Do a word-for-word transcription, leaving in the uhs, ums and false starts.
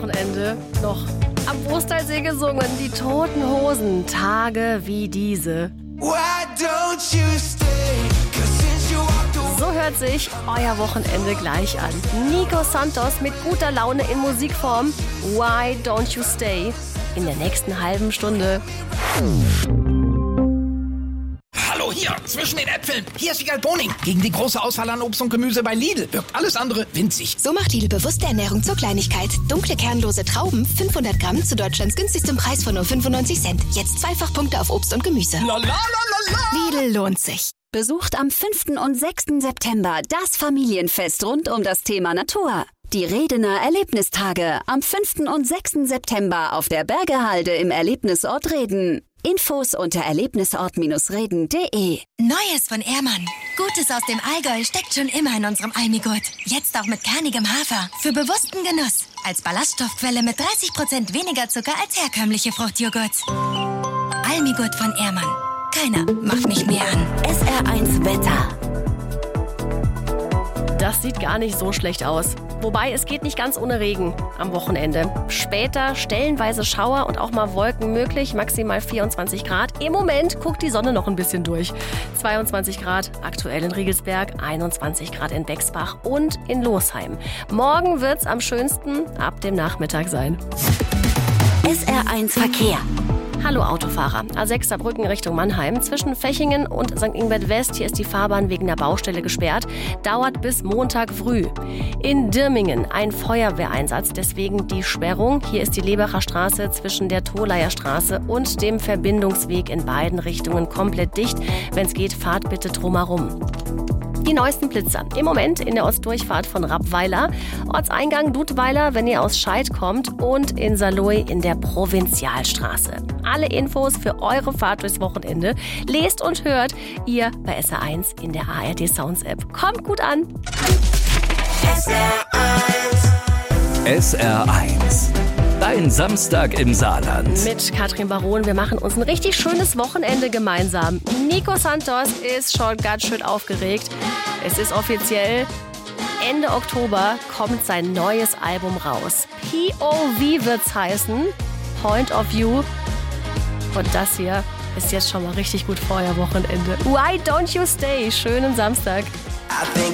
Wochenende noch am Brustalsee gesungen. Die Toten Hosen, Tage wie diese. So hört sich euer Wochenende gleich an. Nico Santos mit guter Laune in Musikform. Why Don't You Stay? In der nächsten halben Stunde. Hallo hier, zwischen den Äpfeln. Hier ist Wiegald Boning. Gegen die große Auswahl an Obst und Gemüse bei Lidl wirkt alles andere winzig. So macht Lidl bewusste Ernährung zur Kleinigkeit. Dunkle, kernlose Trauben, fünfhundert Gramm zu Deutschlands günstigstem Preis von nur fünfundneunzig Cent. Jetzt zweifach Punkte auf Obst und Gemüse. La, la, la, la, la. Lidl lohnt sich. Besucht am fünften und sechsten September das Familienfest rund um das Thema Natur. Die Redener Erlebnistage am fünften und sechsten September auf der Bergehalde im Erlebnisort Reden. Infos unter erlebnisort reden punkt de. Neues von Ehrmann. Gutes aus dem Allgäu steckt schon immer in unserem Almigurt. Jetzt auch mit kernigem Hafer. Für bewussten Genuss. Als Ballaststoffquelle mit dreißig Prozent weniger Zucker als herkömmliche Fruchtjoghurts. Almigurt von Ehrmann. Keiner macht mich mehr an. S R eins Wetter. Das sieht gar nicht so schlecht aus. Wobei, es geht nicht ganz ohne Regen am Wochenende. Später stellenweise Schauer und auch mal Wolken möglich, maximal vierundzwanzig Grad. Im Moment guckt die Sonne noch ein bisschen durch. zweiundzwanzig Grad aktuell in Riegelsberg, einundzwanzig Grad in Bexbach und in Losheim. Morgen wird's am schönsten ab dem Nachmittag sein. S R eins Verkehr. Hallo Autofahrer, A sechs Saarbrücken Richtung Mannheim. Zwischen Fechingen und Sankt Ingbert West, hier ist die Fahrbahn wegen der Baustelle gesperrt. Dauert bis Montag früh. In Dirmingen ein Feuerwehreinsatz, deswegen die Sperrung. Hier ist die Lebacher Straße zwischen der Tholayer Straße und dem Verbindungsweg in beiden Richtungen komplett dicht. Wenn es geht, fahrt bitte drumherum. Die neuesten Blitzer. Im Moment in der Ostdurchfahrt von Rappweiler, Ortseingang Dudweiler, wenn ihr aus Scheid kommt, und in Saarlouis in der Provinzialstraße. Alle Infos für eure Fahrt durchs Wochenende lest und hört ihr bei S R eins in der A R D Sounds App. Kommt gut an! S R eins. S R eins. Dein Samstag im Saarland. Mit Katrin Baron, wir machen uns ein richtig schönes Wochenende gemeinsam. Nico Santos ist schon ganz schön aufgeregt. Es ist offiziell, Ende Oktober kommt sein neues Album raus. P O V wird's heißen, Point of View. Und das hier ist jetzt schon mal richtig gut für euer Wochenende. Why Don't You Stay? Schönen Samstag. I think